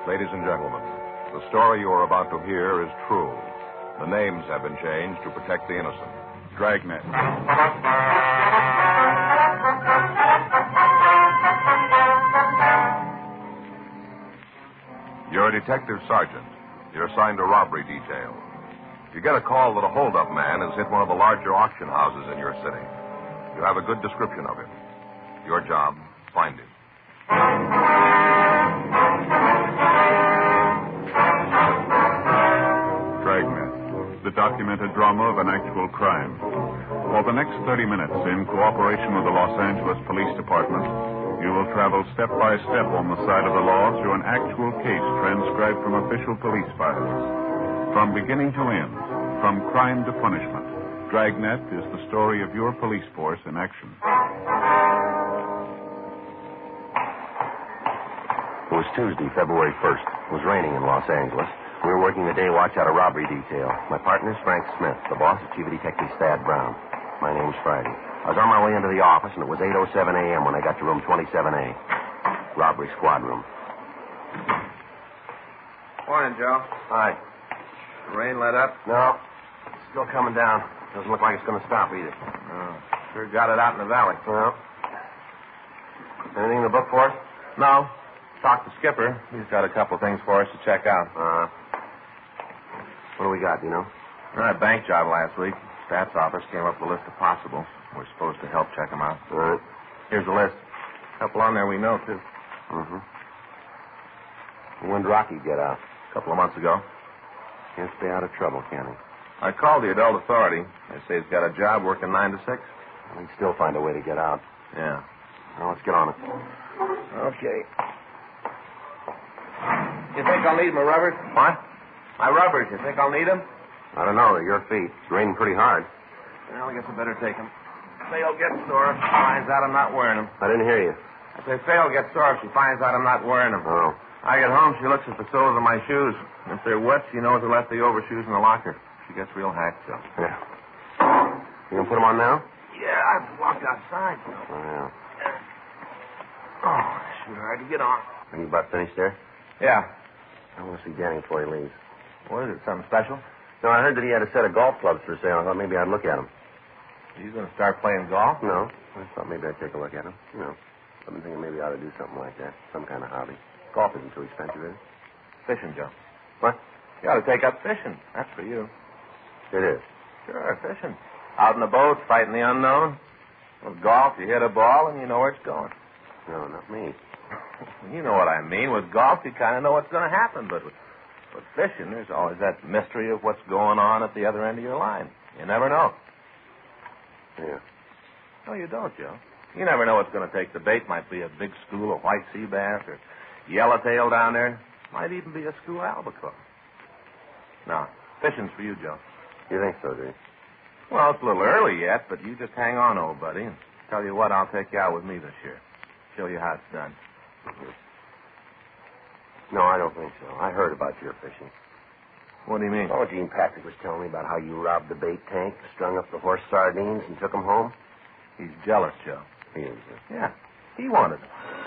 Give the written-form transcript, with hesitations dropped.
Ladies and gentlemen, the story you are about to hear is true. The names have been changed to protect the innocent. Dragnet. You're a detective sergeant. You're assigned to robbery detail. You get a call that a hold-up man has hit one of the larger auction houses in your city. You have a good description of him. Your job, find him. Dragnet, the documented drama of an actual crime. For the next 30 minutes, in cooperation with the Los Angeles Police Department, you will travel step by step on the side of the law through an actual case transcribed from official police files. From beginning to end, from crime to punishment, Dragnet is the story of your police force in action. It was Tuesday, February 1st. It was raining in Los Angeles. We were working the day watch out of robbery detail. My partner's Frank Smith. The boss is Chief of Detective Thad Brown. My name's Friday. I was on my way into the office, and it was 8:07 a.m. when I got to room 27A. Robbery squad room. Morning, Joe. Hi. The rain let up? No. It's still coming down. Doesn't look like it's going to stop either. Sure got it out in the valley. Well. Anything in the book for us? No. Talked to Skipper. He's got a couple things for us to check out. What do we got, do you know? We're at a bank job last week. Staff's office came up with a list of possibles. We're supposed to help check them out. All right. Here's the list. A couple on there we know, too. Mm-hmm. When did Rocky get out? A couple of months ago. Can't stay out of trouble, can he? I called the adult authority. They say he's got a job working 9 to 6. Well, he'd still find a way to get out. Yeah. Well, let's get on it. Okay. You think I'll need my rubbers? What? My rubbers. You think I'll need them? I don't know. They're your feet. It's raining pretty hard. Well, I guess I better take them. Phil gets sore if she finds out I'm not wearing them. I didn't hear you. I say Phil gets sore if she finds out I'm not wearing them. Oh. I get home, she looks at the soles of my shoes. If they're wet, she knows I left the overshoes in the locker. She gets real hacked, Phil. Yeah. You gonna put them on now? Yeah, I've walked outside, Phil. Oh, yeah. Oh, sure hard to get on. Are you about finished there? Yeah. I want to see Danny before he leaves. What is it, something special? No, I heard that he had a set of golf clubs for sale. I thought maybe I'd look at them. He's going to start playing golf? No. I thought maybe I'd take a look at them. You know, I've been thinking maybe I ought to do something like that. Some kind of hobby. Golf isn't too expensive, is it? Fishing, Joe. What? You ought to take up fishing. That's for you. It is. Sure, fishing. Out in the boat, fighting the unknown. With golf, you hit a ball and you know where it's going. No, not me. You know what I mean. With golf, you kind of know what's going to happen. But with fishing, there's always that mystery of what's going on at the other end of your line. You never know. Yeah. No, you don't, Joe. You never know what's going to take the bait. Might be a big school of white sea bass or yellowtail down there. Might even be a school albacore. No, fishing's for you, Joe. You think so, do you? Well, it's a little early yet, but you just hang on, old buddy. And tell you what, I'll take you out with me this year. Show you how it's done. No, I don't think so. I heard about your fishing. What do you mean? Oh, Gene Patrick was telling me about how you robbed the bait tank, strung up the horse sardines, and took them home. He's jealous, Joe. He is. Yeah, he wanted them.